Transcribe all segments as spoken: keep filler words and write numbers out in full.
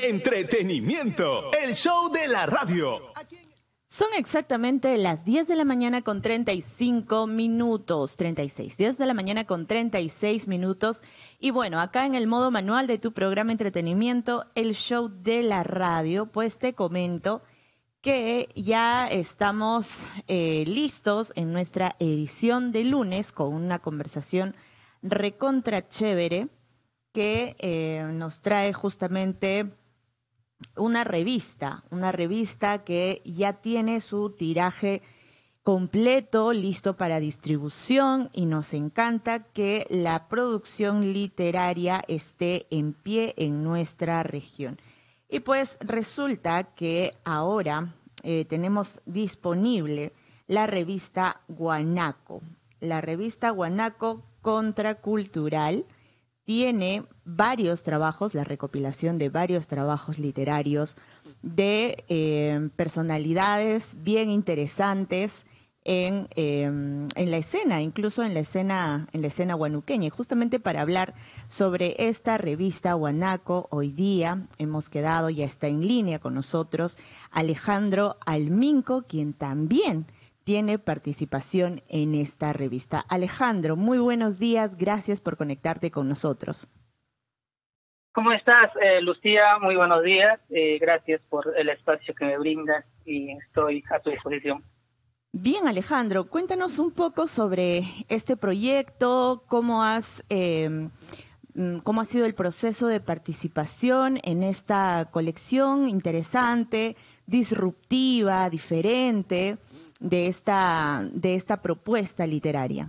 Entretenimiento, el show de la radio. Son exactamente las diez de la mañana con treinta y cinco minutos, treinta y seis, diez de la mañana con treinta y seis minutos. Y bueno, acá en el modo manual de tu programa Entretenimiento, el show de la radio, pues te comento que ya estamos eh, listos en nuestra edición de lunes con una conversación recontra chévere que eh, nos trae justamente una revista, una revista que ya tiene su tiraje completo, listo para distribución, y nos encanta que la producción literaria esté en pie en nuestra región. Y pues resulta que ahora eh, tenemos disponible la revista Guanaco, la revista Guanaco Contracultural. Tiene varios trabajos, la recopilación de varios trabajos literarios de eh, personalidades bien interesantes en, eh, en la escena, incluso en la escena, en la escena guanuqueña. Y justamente para hablar sobre esta revista Guanaco, hoy día hemos quedado, ya está en línea con nosotros, Alejandro Alminco, quien también tiene participación en esta revista. Alejandro, muy buenos días, gracias por conectarte con nosotros. ¿Cómo estás, eh, Lucía? Muy buenos días, eh, gracias por el espacio que me brindas y estoy a tu disposición. Bien, Alejandro, cuéntanos un poco sobre este proyecto, cómo has, eh, cómo ha sido el proceso de participación en esta colección interesante, disruptiva, diferente de esta, de esta propuesta literaria.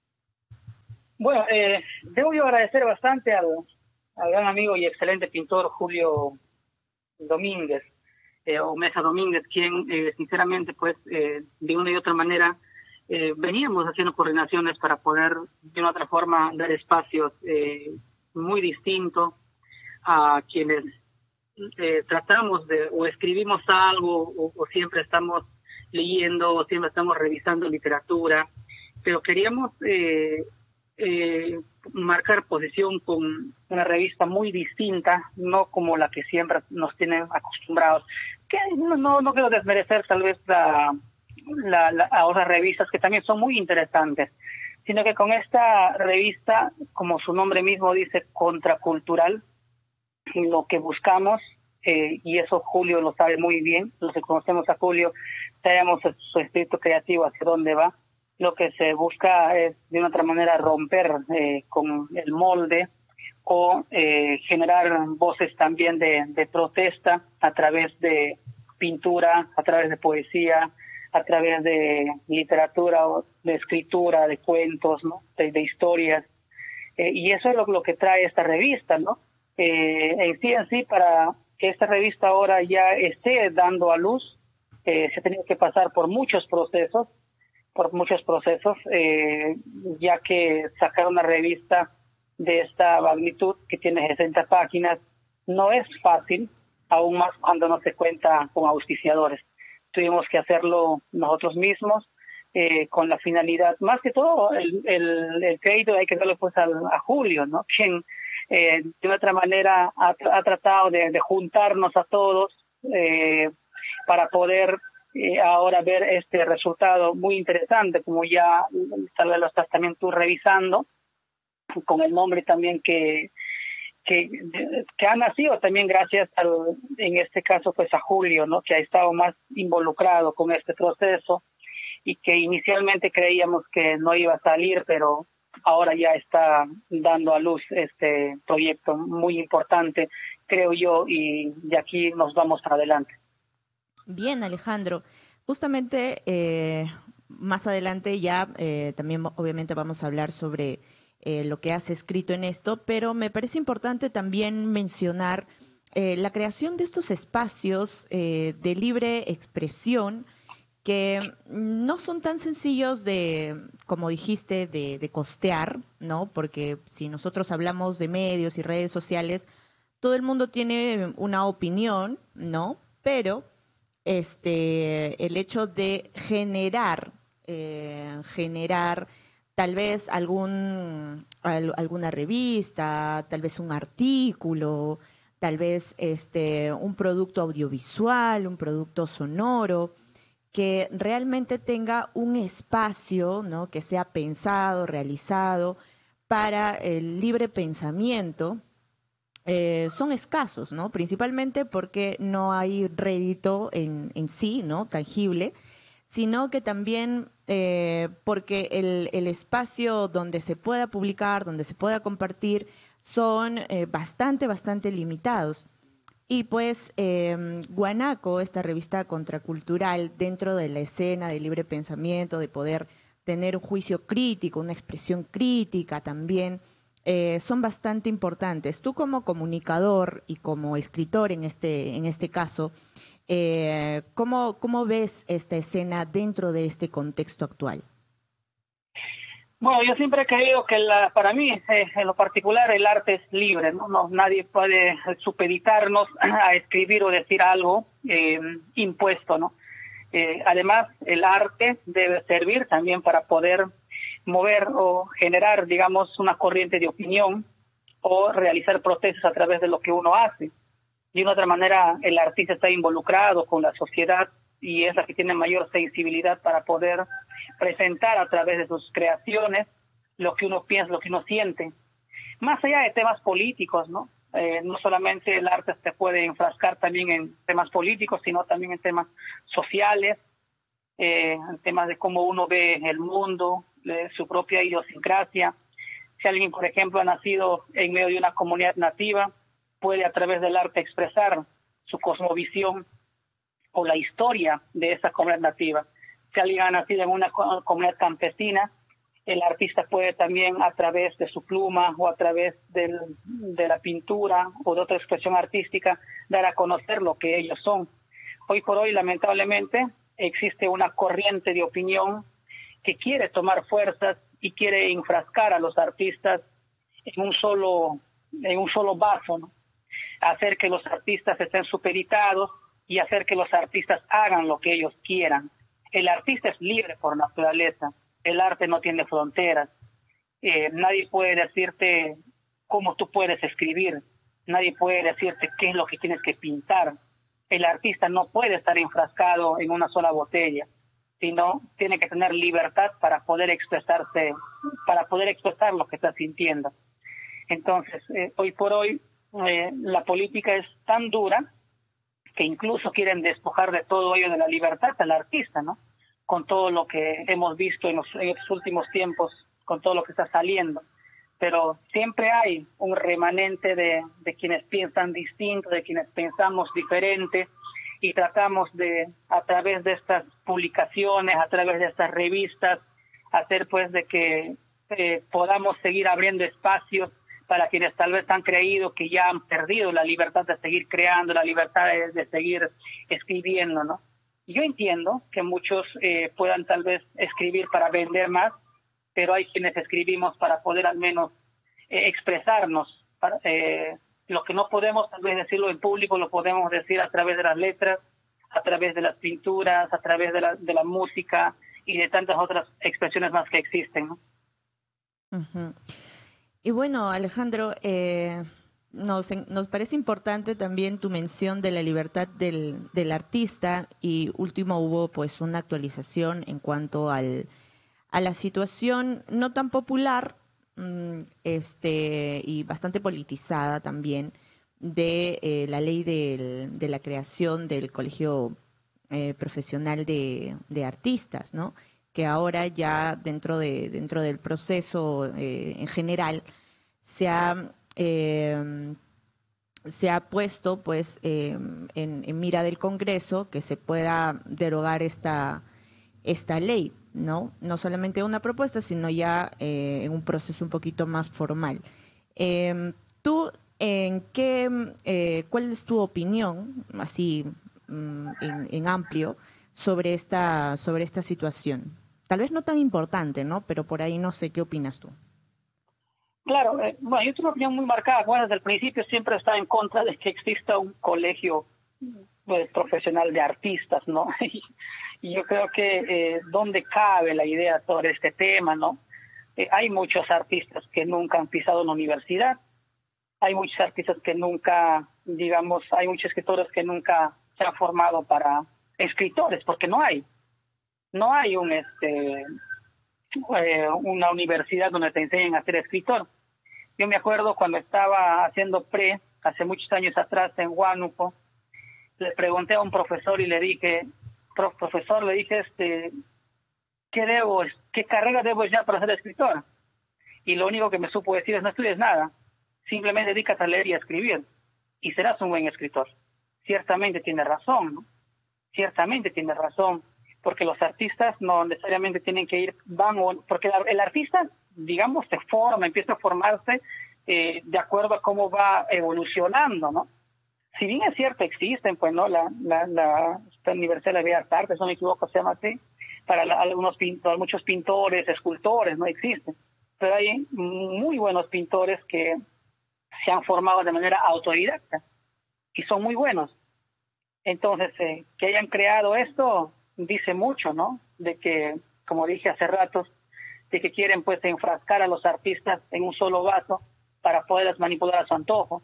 Bueno, eh, debo yo agradecer bastante al, al gran amigo y excelente pintor Julio Domínguez, eh, o Mesa Domínguez, quien eh, sinceramente, pues, eh, de una y otra manera, eh, veníamos haciendo coordinaciones para poder, de una otra forma, dar espacios eh, muy distintos a quienes eh, tratamos de, o escribimos algo, o, o siempre estamos leyendo, o siempre estamos revisando literatura, pero queríamos eh, eh, marcar posición con una revista muy distinta, no como la que siempre nos tienen acostumbrados, que no, no, no quiero desmerecer tal vez la, la, la, a otras revistas que también son muy interesantes, sino que con esta revista, como su nombre mismo dice, contracultural, lo que buscamos, eh, y eso Julio lo sabe muy bien, los que conocemos a Julio, sabemos su espíritu creativo hacia dónde va. Lo que se busca es de una otra manera romper eh, con el molde o eh, generar voces también de, de protesta a través de pintura, a través de poesía, a través de literatura, de escritura, de cuentos, ¿no? de, de historias. Eh, y eso es lo, lo que trae esta revista, ¿no? Eh, en sí, en sí, para que esta revista ahora ya esté dando a luz, eh, se ha tenido que pasar por muchos procesos, por muchos procesos, eh, ya que sacar una revista de esta magnitud, que tiene sesenta páginas, no es fácil, aún más cuando no se cuenta con auspiciadores. Tuvimos que hacerlo nosotros mismos, eh, con la finalidad, más que todo, el, el, el crédito hay que darle pues a, a Julio, ¿no? Quien eh, de otra manera ha, ha tratado de, de juntarnos a todos eh, para poder eh, ahora ver este resultado muy interesante, como ya tal vez lo estás también tú revisando, con el nombre también que que, que ha nacido también gracias al, en este caso pues a Julio, ¿no? Que ha estado más involucrado con este proceso y que inicialmente creíamos que no iba a salir, pero ahora ya está dando a luz este proyecto muy importante, creo yo, y de aquí nos vamos adelante. Bien, Alejandro. Justamente eh, más adelante ya eh, también obviamente vamos a hablar sobre eh, lo que has escrito en esto, pero me parece importante también mencionar eh, la creación de estos espacios eh, de libre expresión que no son tan sencillos de, como dijiste, de, de costear, ¿no? Porque si nosotros hablamos de medios y redes sociales, todo el mundo tiene una opinión, ¿no? Pero este, el hecho de generar, eh, generar tal vez algún, al, alguna revista, tal vez un artículo, tal vez este, un producto audiovisual, un producto sonoro, que realmente tenga un espacio, ¿no?, que sea pensado, realizado para el libre pensamiento, eh, son escasos, ¿no? Principalmente porque no hay rédito en, en sí, ¿no?, tangible, sino que también eh, porque el, el espacio donde se pueda publicar, donde se pueda compartir, son eh, bastante, bastante limitados. Y pues eh, Guanaco, esta revista contracultural, dentro de la escena de libre pensamiento, de poder tener un juicio crítico, una expresión crítica también, eh, son bastante importantes. Tú como comunicador y como escritor en este, en este caso, eh, ¿cómo, ¿cómo ves esta escena dentro de este contexto actual? Bueno, yo siempre he creído que la, para mí, eh, en lo particular, el arte es libre, ¿no? No, nadie puede supeditarnos a escribir o decir algo eh, impuesto, ¿no? Eh, además, el arte debe servir también para poder mover o generar, digamos, una corriente de opinión o realizar protestas a través de lo que uno hace. De una otra manera, el artista está involucrado con la sociedad y es la que tiene mayor sensibilidad para poder presentar a través de sus creaciones lo que uno piensa, lo que uno siente. Más allá de temas políticos, ¿no? Eh, no solamente el arte se puede enfrascar también en temas políticos, sino también en temas sociales, eh, en temas de cómo uno ve el mundo, de su propia idiosincrasia. Si alguien, por ejemplo, ha nacido en medio de una comunidad nativa, puede a través del arte expresar su cosmovisión o la historia de esa comunidad nativa. Si alguien ha nacido en una comunidad campesina, el artista puede también a través de su pluma o a través del, de la pintura o de otra expresión artística dar a conocer lo que ellos son. Hoy por hoy, lamentablemente, existe una corriente de opinión que quiere tomar fuerzas y quiere enfrascar a los artistas en un solo, en un solo vaso, ¿no? Hacer que los artistas estén supeditados y hacer que los artistas hagan lo que ellos quieran. El artista es libre por naturaleza. El arte no tiene fronteras. Eh, nadie puede decirte cómo tú puedes escribir. Nadie puede decirte qué es lo que tienes que pintar. El artista no puede estar enfrascado en una sola botella, sino tiene que tener libertad para poder expresarse, para poder expresar lo que está sintiendo. Entonces, eh, hoy por hoy, eh, la política es tan dura que incluso quieren despojar de todo ello de la libertad al artista, ¿no? Con todo lo que hemos visto en los, en los últimos tiempos, con todo lo que está saliendo. Pero siempre hay un remanente de, de quienes piensan distinto, de quienes pensamos diferente, y tratamos de, a través de estas publicaciones, a través de estas revistas, hacer pues de que eh, podamos seguir abriendo espacios para quienes tal vez han creído que ya han perdido la libertad de seguir creando, la libertad de, de seguir escribiendo, ¿no? Yo entiendo que muchos eh, puedan tal vez escribir para vender más, pero hay quienes escribimos para poder al menos eh, expresarnos. Para, eh, lo que no podemos tal vez decirlo en público, lo podemos decir a través de las letras, a través de las pinturas, a través de la, de la música y de tantas otras expresiones más que existen, ¿no? Uh-huh. Y bueno, Alejandro, eh, nos, nos parece importante también tu mención de la libertad del, del artista, y último hubo pues una actualización en cuanto al, a la situación no tan popular mmm, este, y bastante politizada también de eh, la ley del, de la creación del Colegio eh, Profesional de, de Artistas, ¿no? Que ahora ya dentro de dentro del proceso eh, en general se ha eh, se ha puesto pues eh, en, en mira del Congreso que se pueda derogar esta esta ley, no no solamente una propuesta, sino ya eh, en un proceso un poquito más formal. Eh, tú en qué eh, ¿cuál es tu opinión así en, en amplio sobre esta sobre esta situación? Tal vez no tan importante, ¿no? Pero por ahí no sé qué opinas tú. Claro, eh, bueno, yo tengo una opinión muy marcada. Bueno, desde el principio siempre está en contra de que exista un colegio pues, profesional de artistas, ¿no? Y, y yo creo que eh, donde cabe la idea sobre este tema, ¿no? Eh, hay muchos artistas que nunca han pisado una universidad, hay muchos artistas que nunca digamos, hay muchos escritores que nunca se han formado para escritores, porque no hay, no hay un este eh, una universidad donde te enseñen a ser escritor. Yo me acuerdo cuando estaba haciendo pre, hace muchos años atrás en Huánuco, le pregunté a un profesor y le dije, prof, profesor, le dije, este, ¿qué debo, qué carrera debo ya para ser escritor? Y lo único que me supo decir es, no estudies nada, simplemente dedícate a leer y a escribir, y serás un buen escritor. Ciertamente tiene razón, ¿no? Ciertamente tiene razón, porque los artistas no necesariamente tienen que ir, van, o, porque el, el artista, digamos, se forma, empieza a formarse eh, de acuerdo a cómo va evolucionando, ¿no? Si bien es cierto, existen, pues, ¿no? La, la, la, la Universidad de Bellas Artes, no me equivoco, se llama así, para la, algunos pintores, muchos pintores, escultores, no existen. Pero hay muy buenos pintores que se han formado de manera autodidacta y son muy buenos. Entonces, eh, que hayan creado esto dice mucho, ¿no? De que, como dije hace rato, de que quieren pues enfrascar a los artistas en un solo vaso para poderlas manipular a su antojo.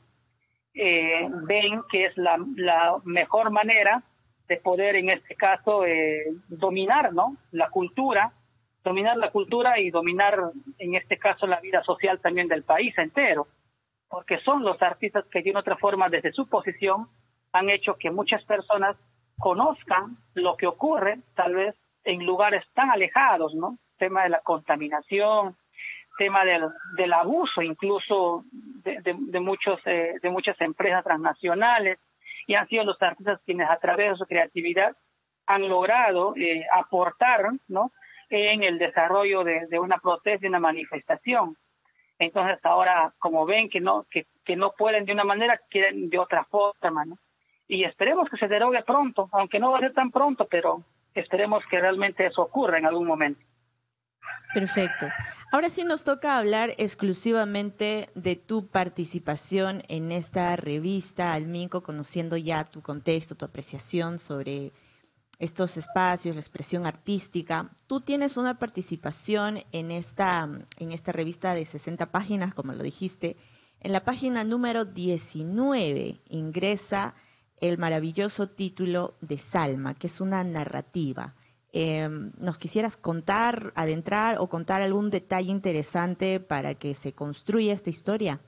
Eh, ven que es la, la mejor manera de poder, en este caso, eh, dominar, ¿no? La cultura, dominar la cultura y dominar, en este caso, la vida social también del país entero, porque son los artistas que de una otra forma, desde su posición, han hecho que muchas personas conozcan lo que ocurre, tal vez, en lugares tan alejados, ¿no? Tema de la contaminación, tema del, del abuso incluso de, de, de muchos eh, de muchas empresas transnacionales, y han sido los artistas quienes a través de su creatividad han logrado eh, aportar, ¿no? En el desarrollo de, de una protesta y una manifestación. Entonces ahora, como ven que no que, que no pueden de una manera, quieren de otra forma, ¿no? Y esperemos que se derogue pronto, aunque no va a ser tan pronto, pero esperemos que realmente eso ocurra en algún momento. Perfecto. Ahora sí nos toca hablar exclusivamente de tu participación en esta revista, Alminco, conociendo ya tu contexto, tu apreciación sobre estos espacios, la expresión artística. Tú tienes una participación en esta, en esta revista de sesenta páginas, como lo dijiste. En la página número diecinueve ingresa el maravilloso título de Salma, que es una narrativa. Eh, ¿Nos quisieras contar, adentrar o contar algún detalle interesante para que se construya esta historia?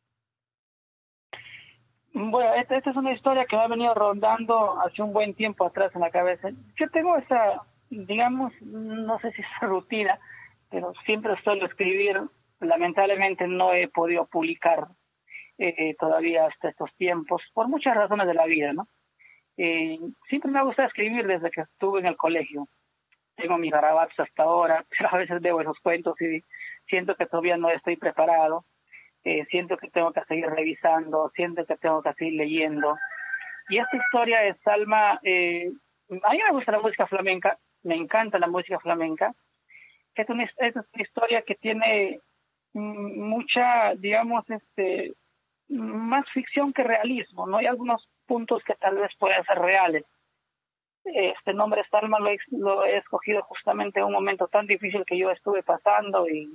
Bueno, esta, esta es una historia que me ha venido rondando hace un buen tiempo atrás en la cabeza. Yo tengo esa, digamos, no sé si es rutina, pero siempre suelo escribir. Lamentablemente no he podido publicar eh, todavía hasta estos tiempos, por muchas razones de la vida, ¿no? Eh, siempre me ha gustado escribir desde que estuve en el colegio. Tengo mis garabatos hasta ahora, pero a veces veo esos cuentos y siento que todavía no estoy preparado. Eh, siento que tengo que seguir revisando, siento que tengo que seguir leyendo. Y esta historia de Salma, eh, a mí me gusta la música flamenca, me encanta la música flamenca. Es una, es una historia que tiene mucha, digamos, este, más ficción que realismo, ¿no? Hay algunos puntos que tal vez puedan ser reales. Este nombre Salma lo he, lo he escogido justamente en un momento tan difícil que yo estuve pasando, y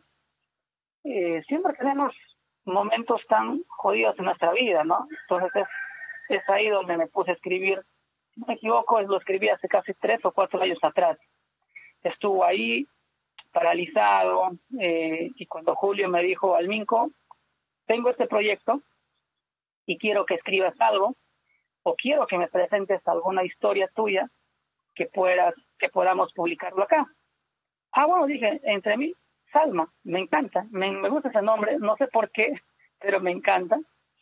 eh, siempre tenemos momentos tan jodidos en nuestra vida, ¿no? Entonces es, es ahí donde me puse a escribir. Si no me equivoco, lo escribí hace casi tres o cuatro años atrás. Estuvo ahí paralizado, eh, y cuando Julio me dijo, Alminco, tengo este proyecto y quiero que escribas algo, o quiero que me presentes alguna historia tuya que puedas, que podamos publicarlo acá. Ah, bueno, dije, entre mí, Salma, me encanta, me, me gusta ese nombre, no sé por qué, pero me encanta.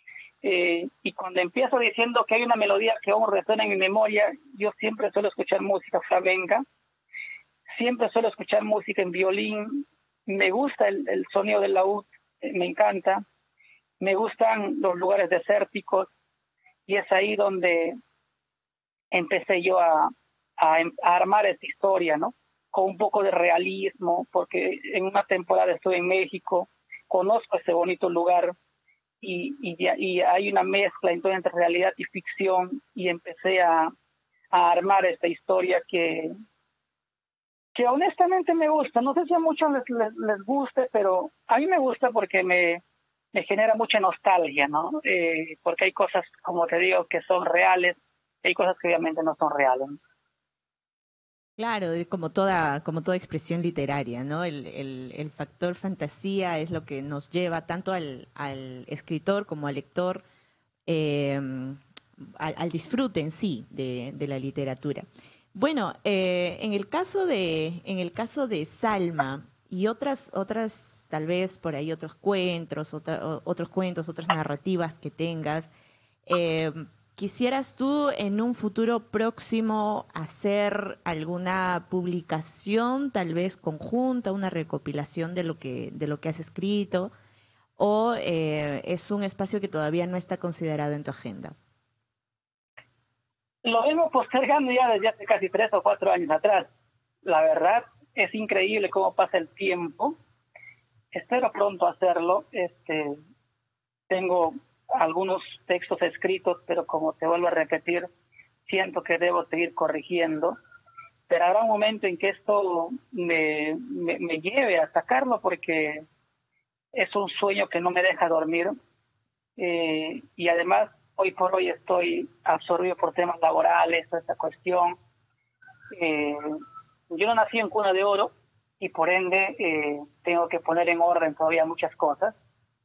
Eh, y cuando empiezo diciendo que hay una melodía que aún resuena en mi memoria, yo siempre suelo escuchar música flamenca, siempre suelo escuchar música en violín, me gusta el, el sonido del laúd, eh, me encanta, me gustan los lugares desérticos, y es ahí donde empecé yo a, a, a armar esta historia, ¿no? Con un poco de realismo, porque en una temporada estuve en México, conozco ese bonito lugar, y, y, y hay una mezcla entonces entre realidad y ficción, y empecé a, a armar esta historia que, que honestamente me gusta. No sé si a muchos les, les, les guste, pero a mí me gusta porque me, me genera mucha nostalgia, ¿no? Eh, porque hay cosas, como te digo, que son reales, hay cosas que obviamente no son reales, ¿no? Claro, de- como toda, como toda expresión literaria, ¿no? El, el, el factor fantasía es lo que nos lleva tanto al, al escritor como al lector eh, al, al disfrute en sí de, de la literatura. Bueno, eh, en el caso de, en el caso de Salma y otras, otras, tal vez por ahí otros cuentos, otra- o- otros cuentos, otras narrativas que tengas, eh, ¿quisieras tú en un futuro próximo hacer alguna publicación, tal vez conjunta, una recopilación de lo que, de lo que has escrito? ¿O eh, es un espacio que todavía no está considerado en tu agenda? Lo vengo postergando ya desde hace casi tres o cuatro años atrás. La verdad, es increíble cómo pasa el tiempo. Espero pronto hacerlo. Este, tengo algunos textos escritos, pero como te vuelvo a repetir, siento que debo seguir corrigiendo. Pero habrá un momento en que esto me, me, me lleve a sacarlo porque es un sueño que no me deja dormir. Eh, y además, hoy por hoy estoy absorbido por temas laborales, toda esta cuestión. Eh, yo no nací en cuna de oro y por ende eh, tengo que poner en orden todavía muchas cosas.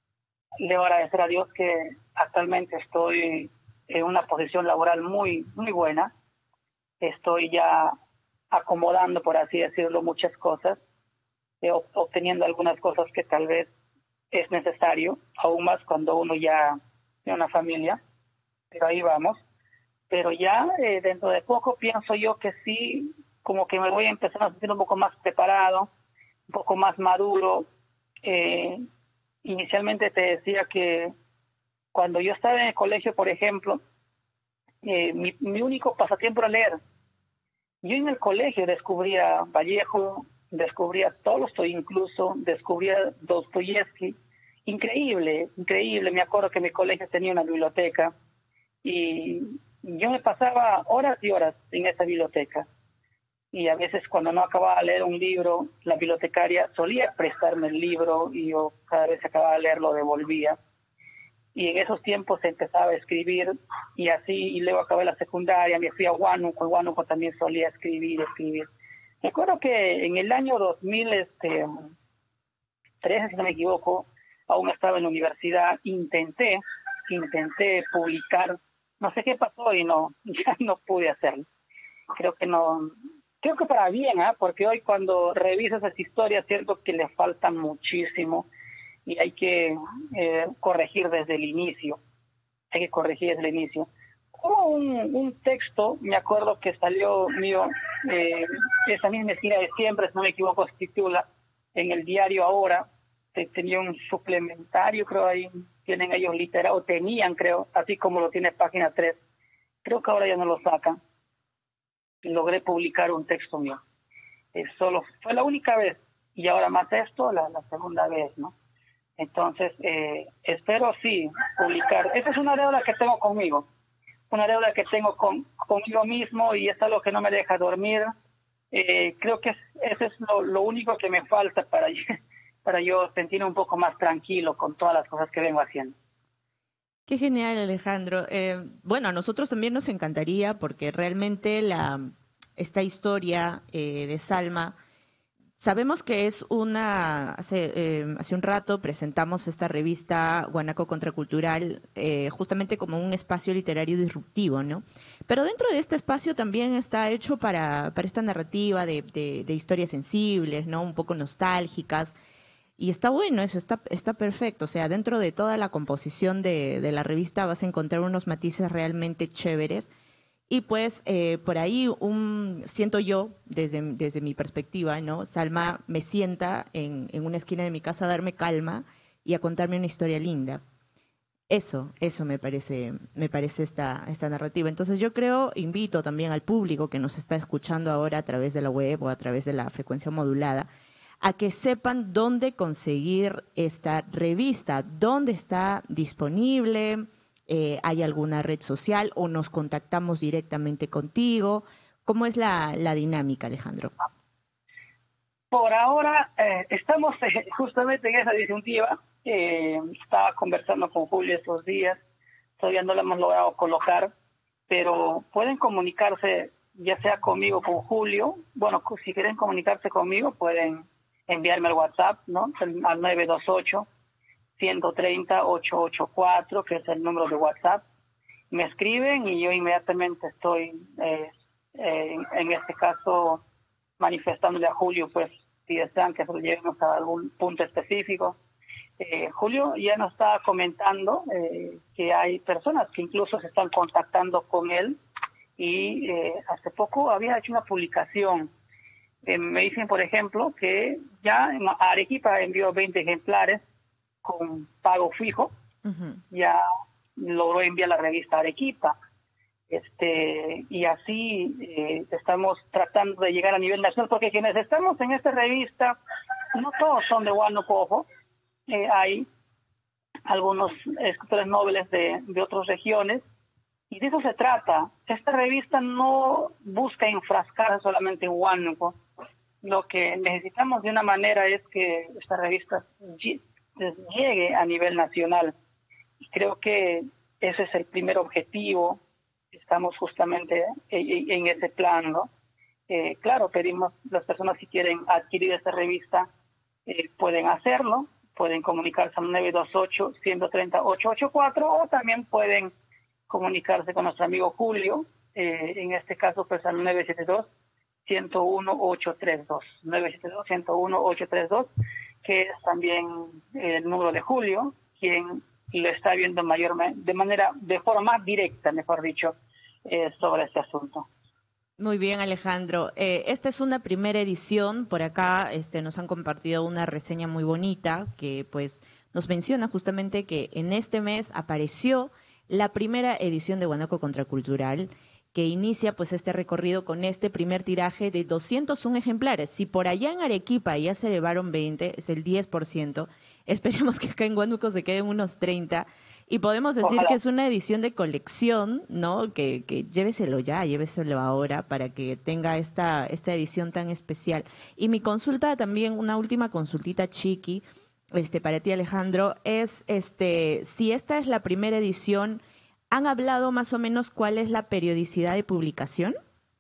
Le voy a agradecer a Dios que actualmente estoy en una posición laboral muy, muy buena. Estoy ya acomodando, por así decirlo, muchas cosas, eh, obteniendo algunas cosas que tal vez es necesario, aún más cuando uno ya tiene una familia, pero ahí vamos. Pero ya eh, dentro de poco pienso yo que sí, como que me voy a empezar a sentir un poco más preparado, un poco más maduro. Eh, inicialmente te decía que cuando yo estaba en el colegio, por ejemplo, eh, mi, mi único pasatiempo era leer. Yo en el colegio descubría Vallejo, descubría Tolstoy incluso, descubría Dostoyevsky. Increíble, increíble. Me acuerdo que mi colegio tenía una biblioteca y yo me pasaba horas y horas en esa biblioteca. Y a veces cuando no acababa de leer un libro, la bibliotecaria solía prestarme el libro y yo cada vez que acababa de leerlo devolvía. Y en esos tiempos empezaba a escribir y así, y luego acabé la secundaria, me fui a Huánuco, en Huánuco también solía escribir, escribir. Recuerdo que en el año dos mil trece, si no me equivoco, aún estaba en la universidad, intenté, intenté publicar, no sé qué pasó y no, ya no pude hacerlo. Creo que no, creo que para bien, ¿eh? Porque hoy cuando reviso esas historias siento que le faltan muchísimo y hay que eh, corregir desde el inicio, hay que corregir desde el inicio. Hubo un, un texto, me acuerdo que salió mío, eh, esa misma esquina de siempre, si no me equivoco, se titula en el diario Ahora, te, tenía un suplementario, creo ahí, tienen ellos literado, tenían creo, así como lo tiene Página tres, creo que ahora ya no lo sacan, logré publicar un texto mío. Eh, solo fue la única vez, y ahora más esto, la, la segunda vez, ¿no? Entonces, eh, espero sí publicar. Esa es una deuda que tengo conmigo, una deuda que tengo con conmigo mismo y es algo que no me deja dormir. Eh, creo que es, eso es lo, lo único que me falta para, para yo sentirme un poco más tranquilo con todas las cosas que vengo haciendo. Qué genial, Alejandro. Eh, bueno, a nosotros también nos encantaría porque realmente la, esta historia eh, de Salma, sabemos que es una, hace, eh, hace un rato presentamos esta revista Guanaco Contracultural eh, justamente como un espacio literario disruptivo, ¿no? Pero dentro de este espacio también está hecho para, para esta narrativa de, de, de historias sensibles, ¿no? Un poco nostálgicas. Y está bueno eso, está, está perfecto. O sea, dentro de toda la composición de, de la revista vas a encontrar unos matices realmente chéveres. Y pues eh, por ahí un, siento yo, desde, desde mi perspectiva, ¿no? Salma me sienta en, en una esquina de mi casa a darme calma y a contarme una historia linda. Eso, eso me parece, me parece esta, esta narrativa. Entonces yo creo, invito también al público que nos está escuchando ahora a través de la web o a través de la frecuencia modulada, a que sepan dónde conseguir esta revista, dónde está disponible, eh, hay alguna red social o nos contactamos directamente contigo. ¿Cómo es la, la dinámica, Alejandro? Por ahora eh, estamos eh, justamente en esa disyuntiva. Eh, estaba conversando con Julio estos días, todavía no lo hemos logrado colocar, pero pueden comunicarse ya sea conmigo o con Julio. Bueno, si quieren comunicarse conmigo pueden enviarme al WhatsApp, ¿no? Al nueve dos ocho, uno tres cero, ocho ocho cuatro, que es el número de WhatsApp. Me escriben y yo inmediatamente estoy, eh, eh, en, en este caso, manifestándole a Julio, pues, si desean que lleguemos a algún punto específico. Eh, Julio ya nos estaba comentando eh, que hay personas que incluso se están contactando con él y eh, hace poco había hecho una publicación. Eh, me dicen, por ejemplo, que ya en Arequipa envió veinte ejemplares con pago fijo. Uh-huh. Ya logró enviar la revista Arequipa. Este, y así eh, estamos tratando de llegar a nivel nacional, porque quienes estamos en esta revista, no todos son de Huánuco, ojo. Eh, hay algunos escritores nobles de, de otras regiones, y de eso se trata. Esta revista no busca enfrascarse solamente en Huánuco. Lo que necesitamos de una manera es que esta revista llegue a nivel nacional. Y creo que ese es el primer objetivo. Estamos justamente en, en ese plan, ¿no? Eh, claro, pedimos las personas que quieren adquirir esta revista, eh, pueden hacerlo, pueden comunicarse al nueve dos ocho, uno tres cero, ocho ocho cuatro, o también pueden comunicarse con nuestro amigo Julio, eh, en este caso pues al nueve siete dos, uno uno, ocho tres dos, nueve siete dos, uno uno, ocho tres dos, que es también el número de Julio, quien lo está viendo mayormente, de manera, de forma más directa, mejor dicho, eh, sobre este asunto. Muy bien, Alejandro. Eh, esta es una primera edición. Por acá este, nos han compartido una reseña muy bonita que pues nos menciona justamente que en este mes apareció la primera edición de Huánuco Contracultural, que inicia pues este recorrido con este primer tiraje de doscientos uno ejemplares. Si por allá en Arequipa ya se llevaron veinte, es el diez por ciento. Esperemos que acá en Huánuco se queden unos treinta. Y podemos decir Ojalá. que es una edición de colección, ¿no? Que, que lléveselo ya, lléveselo ahora para que tenga esta, esta edición tan especial. Y mi consulta también, una última consultita chiqui, este, para ti, Alejandro, es este si esta es la primera edición, ¿han hablado más o menos cuál es la periodicidad de publicación?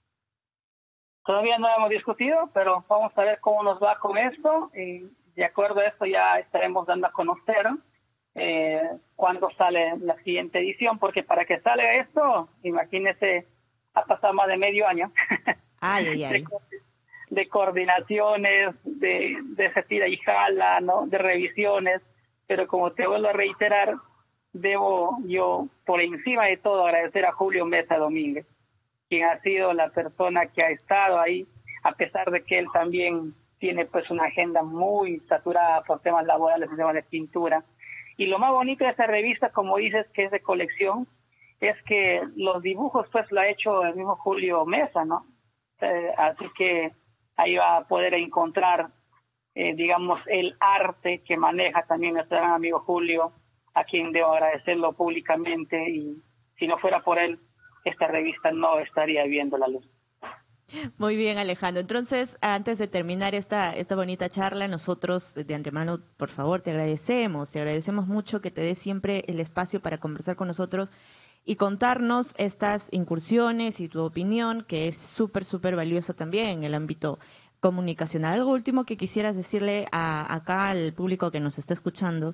Todavía no hemos discutido, pero vamos a ver cómo nos va con esto. Y de acuerdo a esto ya estaremos dando a conocer eh, cuándo sale la siguiente edición, porque para que salga esto, imagínese, ha pasado más de medio año. Ay, ay, ay. De, de coordinaciones, de, de ese tira y jala, ¿no? De revisiones, pero como te vuelvo a reiterar, debo yo, por encima de todo, agradecer a Julio Mesa Domínguez, quien ha sido la persona que ha estado ahí, a pesar de que él también tiene pues una agenda muy saturada por temas laborales, temas de pintura. Y lo más bonito de esta revista, como dices, que es de colección, es que los dibujos pues lo ha hecho el mismo Julio Mesa, ¿no? Eh, así que ahí va a poder encontrar, eh, digamos, el arte que maneja también nuestro gran amigo Julio, a quien debo agradecerlo públicamente, y si no fuera por él, esta revista no estaría viendo la luz. Muy bien, Alejandro. Entonces, antes de terminar esta, esta bonita charla, nosotros de antemano, por favor, te agradecemos, te agradecemos mucho que te des siempre el espacio para conversar con nosotros y contarnos estas incursiones y tu opinión, que es súper, súper valiosa también en el ámbito comunicacional. ¿Algo último que quisieras decirle a, acá al público que nos está escuchando?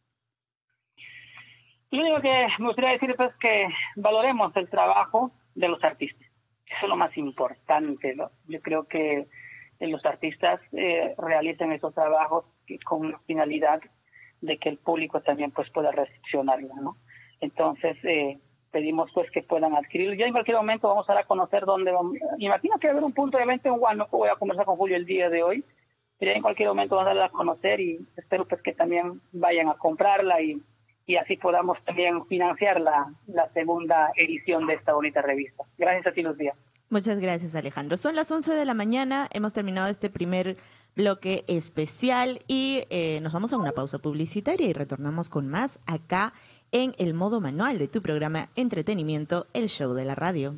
Lo único que me gustaría decir es que valoremos el trabajo de los artistas. Eso es lo más importante, ¿no? Yo creo que los artistas eh, realizan esos trabajos con la finalidad de que el público también pues pueda recepcionarlo, ¿no? Entonces, eh, pedimos pues que puedan adquirirlo. Ya en cualquier momento vamos a dar a conocer dónde vamos. Imagino que va a haber un punto de venta en Huánuco, voy a conversar con Julio el día de hoy, pero ya en cualquier momento vamos a dar a conocer, y espero pues que también vayan a comprarla y, y así podamos también financiar la, la segunda edición de esta bonita revista. Gracias a ti, Lucía. Muchas gracias, Alejandro. Son las once de la mañana, hemos terminado este primer bloque especial y eh, nos vamos a una pausa publicitaria y retornamos con más acá en el modo manual de tu programa Entretenimiento, el show de la radio.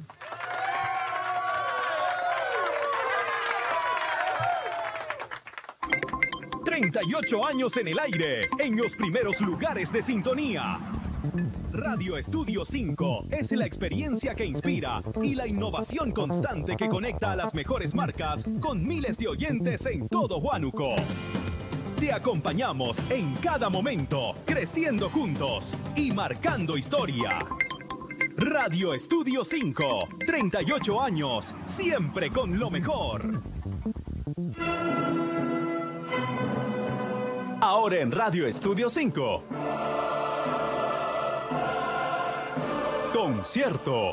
treinta y ocho años en el aire, en los primeros lugares de sintonía. Radio Estudio cinco es la experiencia que inspira y la innovación constante que conecta a las mejores marcas con miles de oyentes en todo Huánuco. Te acompañamos en cada momento, creciendo juntos y marcando historia. Radio Estudio cinco, treinta y ocho años, siempre con lo mejor. Ahora en Radio Estudio cinco. Concierto.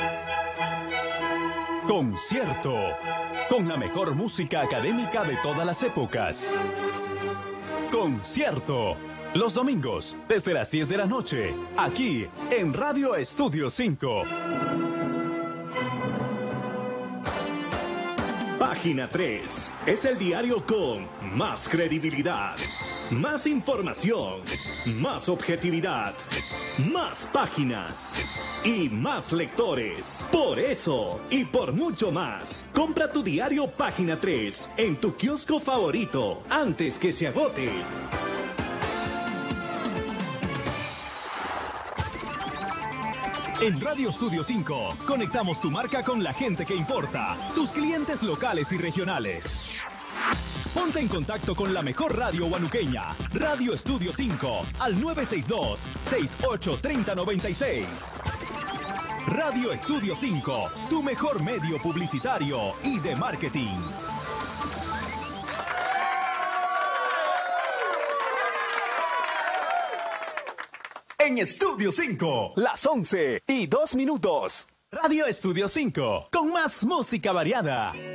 Concierto. Con la mejor música académica de todas las épocas. Concierto. Los domingos, desde las diez de la noche, aquí en Radio Estudio cinco. Página tres es el diario con más credibilidad, más información, más objetividad, más páginas y más lectores. Por eso y por mucho más, compra tu diario Página tres en tu kiosco favorito antes que se agote. En Radio Estudio cinco, conectamos tu marca con la gente que importa, tus clientes locales y regionales. Ponte en contacto con la mejor radio huanuqueña, Radio Estudio cinco, al nueve seis dos, seis ocho tres cero nueve seis. Radio Estudio cinco, tu mejor medio publicitario y de marketing. En Estudio cinco, las once y dos minutos. Radio Estudio cinco, con más música variada.